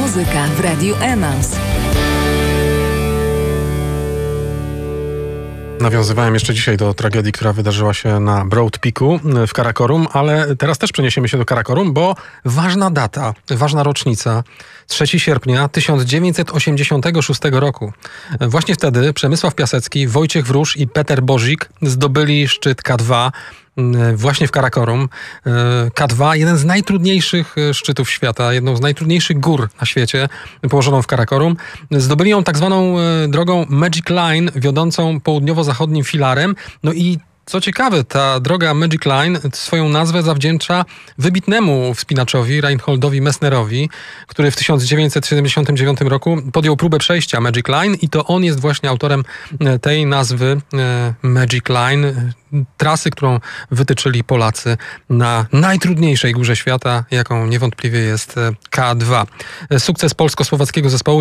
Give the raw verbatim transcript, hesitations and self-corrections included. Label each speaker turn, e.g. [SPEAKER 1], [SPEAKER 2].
[SPEAKER 1] Muzyka w Radiu Emaus.
[SPEAKER 2] Nawiązywałem jeszcze dzisiaj do tragedii, która wydarzyła się na Broad Peaku w Karakorum, ale teraz też przeniesiemy się do Karakorum, bo ważna data, ważna rocznica, trzeciego sierpnia tysiąc dziewięćset osiemdziesiątego szóstego roku. Właśnie wtedy Przemysław Piasecki, Wojciech Wróż i Peter Bozik zdobyli szczyt K dwa właśnie w Karakorum. K dwa, jeden z najtrudniejszych szczytów świata, jedną z najtrudniejszych gór na świecie, położoną w Karakorum. Zdobyli ją tak zwaną drogą Magic Line, wiodącą południowo-zachodnim filarem. No i co ciekawe, ta droga Magic Line swoją nazwę zawdzięcza wybitnemu wspinaczowi Reinholdowi Messnerowi, który w tysiąc dziewięćset siedemdziesiątym dziewiątym roku podjął próbę przejścia Magic Line i to on jest właśnie autorem tej nazwy Magic Line, trasy, którą wytyczyli Polacy na najtrudniejszej górze świata, jaką niewątpliwie jest K dwa. Sukces polsko-słowackiego zespołu